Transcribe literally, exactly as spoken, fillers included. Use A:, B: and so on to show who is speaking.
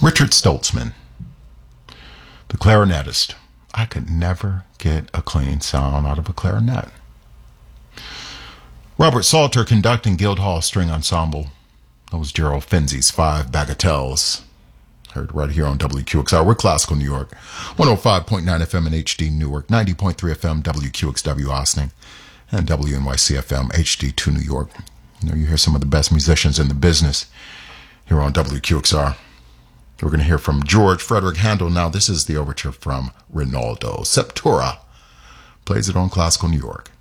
A: Richard Stoltzman, the clarinetist. I could never get a clean sound out of a clarinet. Robert Salter conducting Guildhall String Ensemble. That was Gerald Finzi's Five Bagatelles. Heard right here on W Q X R. We're Classical New York. one oh five point nine F M in H D Newark, ninety point three F M W Q X W Austin, and W N Y C F M H D two New York. You know, you hear some of the best musicians in the business here on W Q X R. We're going to hear from George Frederick Handel. Now, this is the overture from Rinaldo. Septura plays it on Classical New York.